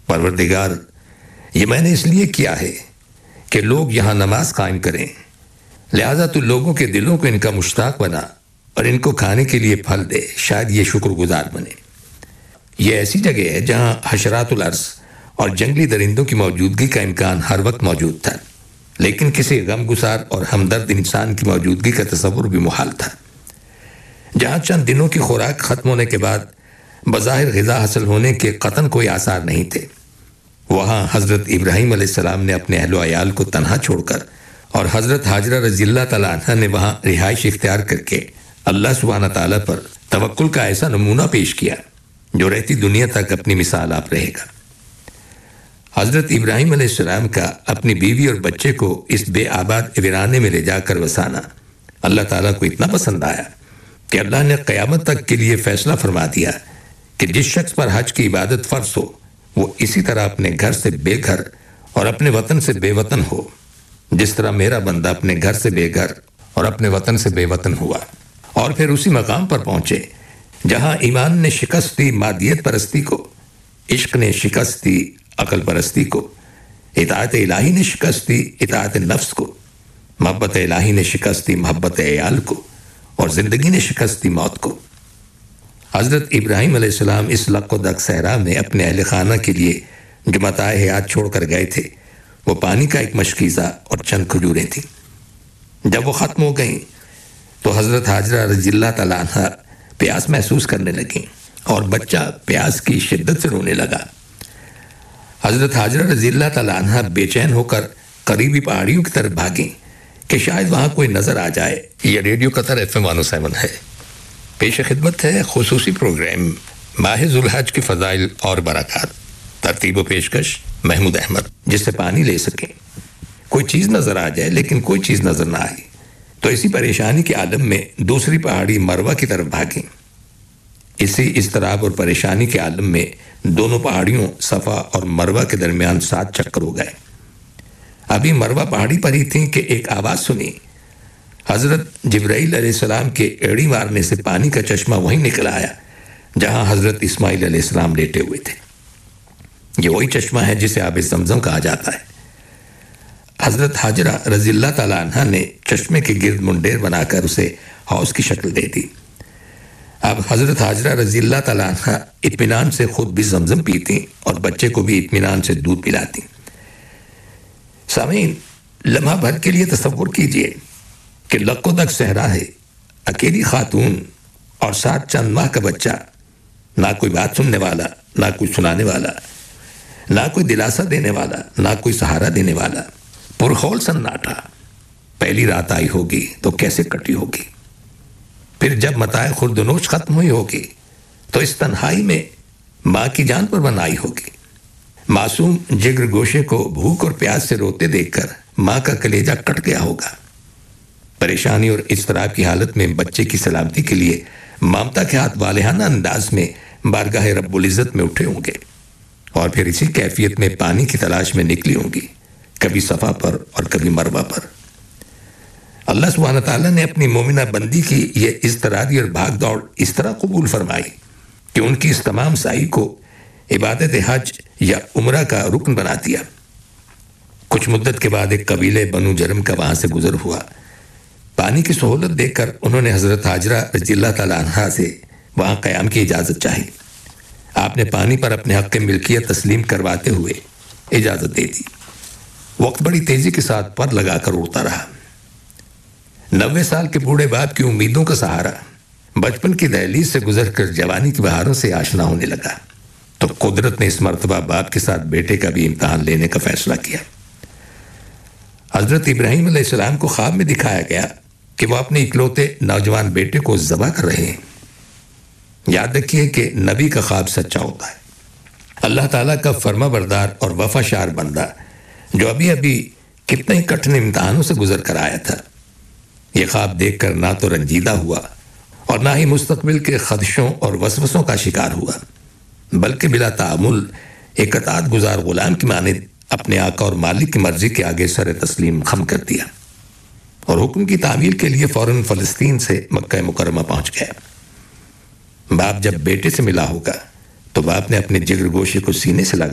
پروردگار، یہ میں نے اس لیے کیا ہے کہ لوگ یہاں نماز قائم کریں، لہذا تو لوگوں کے دلوں کو ان کا مشتاق بنا اور ان کو کھانے کے لیے پھل دے، شاید یہ شکر گزار بنے۔ یہ ایسی جگہ ہے جہاں حشرات الارض اور جنگلی درندوں کی موجودگی کا امکان ہر وقت موجود تھا، لیکن کسی غم گسار اور ہمدرد انسان کی موجودگی کا تصور بھی محال تھا۔ جہاں چند دنوں کی خوراک ختم ہونے کے بعد بظاہر غذا حاصل ہونے کے قطعاً کوئی آثار نہیں تھے، وہاں حضرت ابراہیم علیہ السلام نے اپنے اہل و عیال کو تنہا چھوڑ کر اور حضرت حاجرہ رضی اللہ تعالیٰ عنہ نے وہاں رہائش اختیار کر کے اللہ سبحانہ تعالیٰ پر توکل کا ایسا نمونہ پیش کیا جو رہتی دنیا تک اپنی مثال آپ رہے گا۔ حضرت ابراہیم علیہ السلام کا اپنی بیوی اور بچے کو اس بے آباد ویرانے میں لے جا کر وسانا اللہ تعالیٰ کو اتنا پسند آیا کہ اللہ نے قیامت تک کے لیے فیصلہ فرما دیا کہ جس شخص پر حج کی عبادت فرض ہو وہ اسی طرح اپنے گھر سے بے گھر اور اپنے وطن سے بے وطن ہو، جس طرح میرا بندہ اپنے گھر سے بے گھر اور اپنے وطن سے بے وطن ہوا، اور پھر اسی مقام پر پہنچے جہاں ایمان نے شکست دی مادیت پرستی کو، عشق نے شکست دی عقل پرستی کو، اطاعت الہی نے شکست دی اطاعت نفس کو، محبت الہی نے شکست دی محبت عیال کو، اور زندگی نے شکست دی موت کو۔ حضرت ابراہیم علیہ السلام اس لق و دق صحرا میں اپنے اہل خانہ کے لیے جو متاع حیات چھوڑ کر گئے تھے وہ پانی کا ایک مشکیزہ اور چند کھجوریں تھیں۔ جب وہ ختم ہو گئیں تو حضرت حاجرہ رضی اللہ تعالیٰ عنہ پیاس محسوس کرنے لگیں اور بچہ پیاس کی شدت سے رونے لگا۔ حضرت حاجرہ رضی اللہ تعالیٰ عنہ بے چین ہو کر قریبی پہاڑیوں کی طرف بھاگیں کہ شاید وہاں کوئی نظر آ جائے۔ یہ ریڈیو قطر FM 107 ہے۔ پیش خدمت ہے خصوصی پروگرام ماہ ذوالحج کی فضائل اور برکات۔ ترتیب و پیشکش محمود احمد۔ جس سے پانی لے سکیں، کوئی چیز نظر آ جائے لیکن کوئی چیز نظر نہ آئی تو اسی پریشانی کے عالم میں دوسری پہاڑی مروہ کی طرف بھاگیں۔ اسی اضطراب اور پریشانی کے عالم میں دونوں پہاڑیوں صفا اور مروہ کے درمیان 7 چکر ہو گئے۔ ابھی مروہ پہاڑی پر ہی تھیں کہ ایک آواز سنی۔ حضرت جبرائیل علیہ السلام کے ایڑی مارنے سے پانی کا چشمہ وہیں نکل آیا جہاں حضرت اسماعیل علیہ السلام لیٹے ہوئے تھے۔ یہ وہی چشمہ ہے جسے آب زمزم کہا جاتا ہے۔ حضرت حاجرہ رضی اللہ تعالیٰ عنہ نے چشمے کے گرد منڈیر بنا کر اسے حوض کی شکل دے دی۔ اب حضرت حاجرہ رضی اللہ تعالیٰ عنہ اطمینان سے خود بھی زمزم پیتی اور بچے کو بھی اطمینان سے دودھ پلاتی۔ سامعین، لمحہ بھر کے لیے تصور کیجئے کہ لق و دق صحرا ہے، اکیلی خاتون اور 7 چند ماہ کا بچہ، نہ کوئی بات سننے والا، نہ کوئی سنانے والا، نہ کوئی دلاسا دینے والا، نہ کوئی سہارا دینے والا، پرخول سناٹا۔ پہلی رات آئی ہوگی تو کیسے کٹی ہوگی؟ پھر جب متاع خوردنوش ختم ہوئی ہوگی تو اس تنہائی میں ماں کی جان پر بنائی ہوگی۔ معصوم جگر گوشے کو بھوک اور پیاس سے روتے دیکھ کر ماں کا کلیجہ کٹ گیا ہوگا۔ پریشانی اور اضطراب کی حالت میں بچے کی سلامتی کے لیے مامتا کے ہاتھ والہانہ انداز میں بارگاہ رب العزت میں اٹھے ہوں گے اور پھر اسی کیفیت میں پانی کی تلاش میں نکلی ہوں گی، کبھی صفا پر اور کبھی مروہ پر۔ اللہ سبحانہ تعالیٰ نے اپنی مومنہ بندی کی یہ اضطراری اور بھاگ دوڑ اس طرح قبول فرمائی کہ ان کی اس تمام سعی کو عبادت حج یا عمرہ کا رکن بنا دیا۔ کچھ مدت کے بعد ایک قبیلے بنو جرم کا وہاں سے گزر ہوا۔ پانی کی سہولت دیکھ کر انہوں نے حضرت حاجرہ رضی اللہ تعالیٰ عنہا سے وہاں قیام کی اجازت چاہی۔ آپ نے پانی پر اپنے حق ملکیت تسلیم کرواتے ہوئے اجازت دے دی۔ وقت بڑی تیزی کے ساتھ پر لگا کر اڑتا رہا۔ 90 سال کے بوڑھے باپ کی امیدوں کا سہارا بچپن کی دہلیز سے گزر کر جوانی کی بہاروں سے آشنا ہونے لگا تو قدرت نے اس مرتبہ باپ کے ساتھ بیٹے کا بھی امتحان لینے کا فیصلہ کیا۔ حضرت ابراہیم علیہ السلام کو خواب میں دکھایا گیا کہ وہ اپنے اکلوتے نوجوان بیٹے کو ذبح کر رہے ہیں۔ یاد رکھیے کہ نبی کا خواب سچا ہوتا ہے۔ اللہ تعالیٰ کا فرما بردار اور وفا شار بندہ جو ابھی ابھی کتنے ہی کٹھن امتحانوں سے گزر کر آیا تھا، یہ خواب دیکھ کر نہ تو رنجیدہ ہوا اور نہ ہی مستقبل کے خدشوں اور وسوسوں کا شکار ہوا، بلکہ بلا تعامل ایک اطاعت گزار غلام کی مانند اپنے آقا اور مالک کی مرضی کے آگے سر تسلیم خم کر دیا اور حکم کی تعمیل کے لیے فوراً فلسطین سے مکہ مکرمہ پہنچ گیا۔ باپ جب بیٹے سے ملا ہوگا تو باپ نے اپنے جگر گوشے کو سینے سے لگا